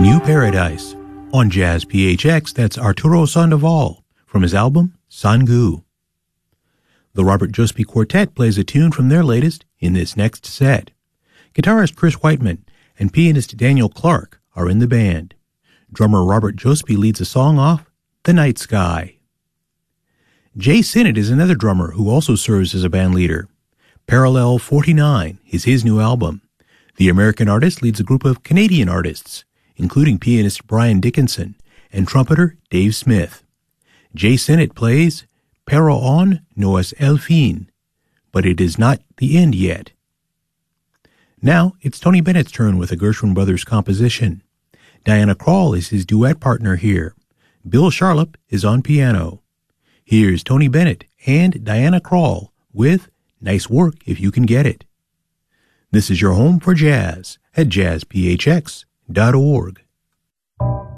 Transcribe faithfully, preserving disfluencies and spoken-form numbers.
New Paradise. On Jazz P H X, that's Arturo Sandoval from his album Sangu. The Robert Jospy Quartet plays a tune from their latest in this next set. Guitarist Chris Whiteman and pianist Daniel Clark are in the band. Drummer Robert Jospy leads a song off, The Night Sky. Jay Sinnott is another drummer who also serves as a band leader. Parallel forty-nine is his new album. The American artist leads a group of Canadian artists, including pianist Brian Dickinson and trumpeter Dave Smith. Jay Sinnott plays Pero aún no es el fin, but it is not the end yet. Now it's Tony Bennett's turn with a Gershwin Brothers composition. Diana Krall is his duet partner here. Bill Charlap is on piano. Here's Tony Bennett and Diana Krall with Nice Work If You Can Get It. This is your home for jazz at jazz p h x dot org.